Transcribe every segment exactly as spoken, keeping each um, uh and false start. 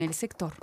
el sector.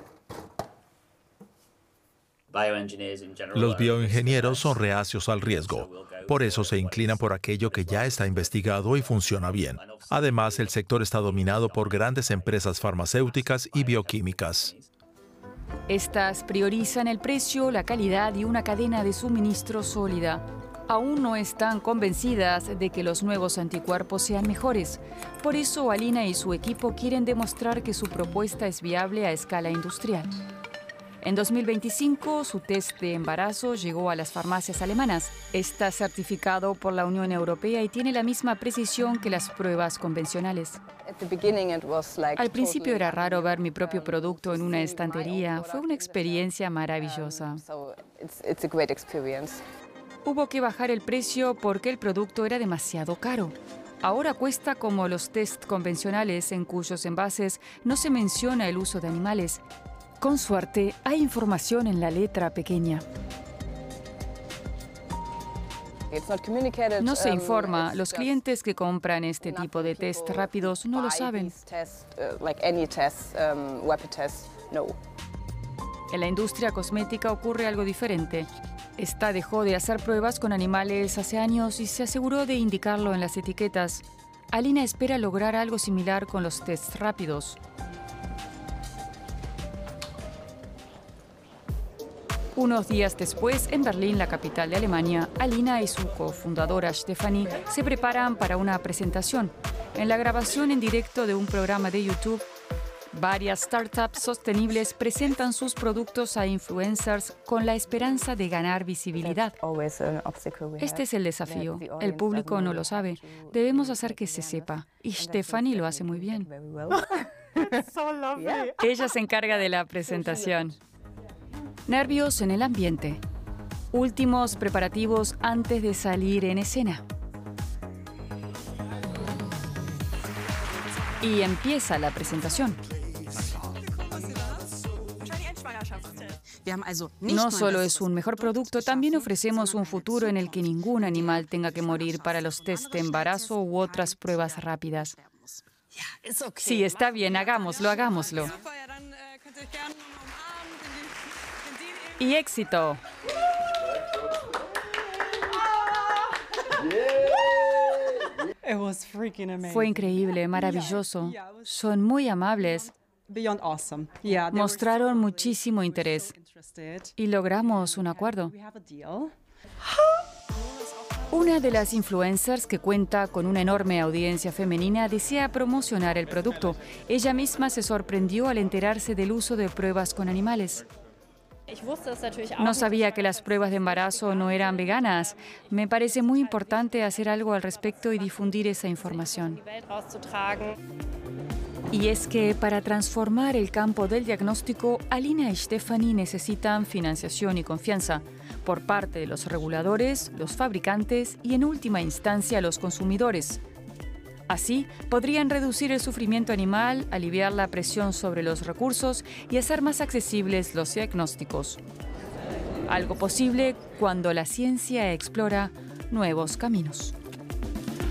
Los bioingenieros son reacios al riesgo. Por eso se inclinan por aquello que ya está investigado y funciona bien. Además, el sector está dominado por grandes empresas farmacéuticas y bioquímicas. Estas priorizan el precio, la calidad y una cadena de suministro sólida. Aún no están convencidas de que los nuevos anticuerpos sean mejores. Por eso, Alina y su equipo quieren demostrar que su propuesta es viable a escala industrial. En dos mil veinticinco, su test de embarazo llegó a las farmacias alemanas. Está certificado por la Unión Europea y tiene la misma precisión que las pruebas convencionales. Al principio era raro ver mi propio producto en una estantería. Fue una experiencia maravillosa. Hubo que bajar el precio porque el producto era demasiado caro. Ahora cuesta como los test convencionales en cuyos envases no se menciona el uso de animales. Con suerte, hay información en la letra pequeña. No se informa. Los clientes que compran este tipo de test rápidos no lo saben. En la industria cosmética ocurre algo diferente. Esta dejó de hacer pruebas con animales hace años y se aseguró de indicarlo en las etiquetas. Alina espera lograr algo similar con los tests rápidos. Unos días después, en Berlín, la capital de Alemania, Alina y su cofundadora Stefanie se preparan para una presentación. En la grabación en directo de un programa de YouTube, varias startups sostenibles presentan sus productos a influencers con la esperanza de ganar visibilidad. Este es el desafío. El público no lo sabe. Debemos hacer que se sepa. Y Stefanie lo hace muy bien. Ella se encarga de la presentación. Nervios en el ambiente. Últimos preparativos antes de salir en escena. Y empieza la presentación. No solo es un mejor producto, también ofrecemos un futuro en el que ningún animal tenga que morir para los test de embarazo u otras pruebas rápidas. Sí, está bien, hagámoslo, hagámoslo. Y éxito. Fue increíble, maravilloso. Son muy amables. Mostraron muchísimo interés. Y logramos un acuerdo. Una de las influencers que cuenta con una enorme audiencia femenina desea promocionar el producto. Ella misma se sorprendió al enterarse del uso de pruebas con animales. No sabía que las pruebas de embarazo no eran veganas. Me parece muy importante hacer algo al respecto y difundir esa información. Y es que para transformar el campo del diagnóstico, Alina y Stefanie necesitan financiación y confianza por parte de los reguladores, los fabricantes y, en última instancia, los consumidores. Así, podrían reducir el sufrimiento animal, aliviar la presión sobre los recursos y hacer más accesibles los diagnósticos. Algo posible cuando la ciencia explora nuevos caminos.